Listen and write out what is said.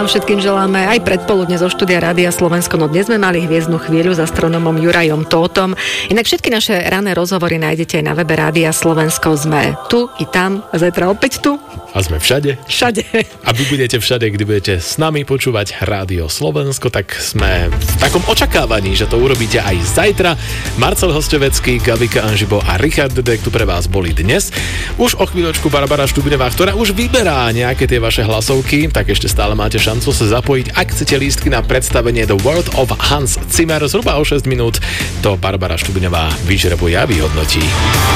vám všetkým želáme aj predpoludne zo štúdia Rádia Slovensko. No dnes sme mali hviezdnu chvíľu s astronomom Jurajom Tóthom. Inak všetky naše ranné rozhovory nájdete aj na webe Rádia Slovensko. Sme tu i tam, a zajtra opäť tu. A sme všade. Všade. A vy budete všade, kdy budete s nami počúvať Rádio Slovensko, tak sme v takom očakávaní, že to urobíte aj zajtra. Marcel Hosťovecký, Gabika Anžibo a Richard Dedek tu pre vás boli dnes. Už o chvíľočku Barbara Štubňová, ktorá už vyberá nejaké tie vaše hlasovky, tak ešte stále máte šancu sa zapojiť. Ak chcete lístky na predstavenie The World of Hans Zimmer, zhruba o 6 minút to Barbara Štubňová vyžrebuje a vyhodnotí.